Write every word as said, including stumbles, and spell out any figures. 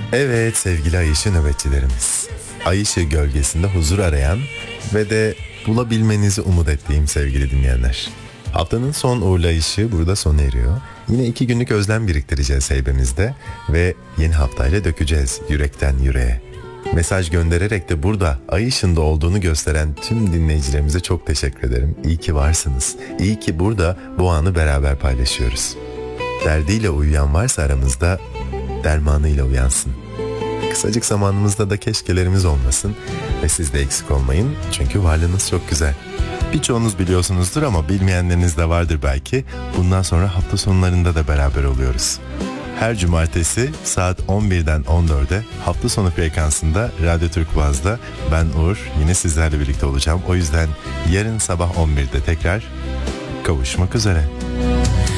Evet sevgili Ay Işığı nöbetçilerimiz. Ay Işığı gölgesinde huzur arayan ve de bulabilmenizi umut ettiğim sevgili dinleyenler. Haftanın son uğurlayışı burada sona eriyor. Yine iki günlük özlem biriktireceğiz heybemizde ve yeni haftayla dökeceğiz yürekten yüreğe. Mesaj göndererek de burada ay ışığında olduğunu gösteren tüm dinleyicilerimize çok teşekkür ederim. İyi ki varsınız. İyi ki burada bu anı beraber paylaşıyoruz. Derdiyle uyuyan varsa aramızda dermanıyla uyansın. Kısacık zamanımızda da keşkelerimiz olmasın ve siz de eksik olmayın çünkü varlığınız çok güzel. Birçoğunuz biliyorsunuzdur ama bilmeyenleriniz de vardır belki. Bundan sonra hafta sonlarında da beraber oluyoruz. Her cumartesi saat on birden on dörde hafta sonu frekansında Radyo Türk Boğaz'da ben Uğur yine sizlerle birlikte olacağım. O yüzden yarın sabah on birde tekrar kavuşmak üzere.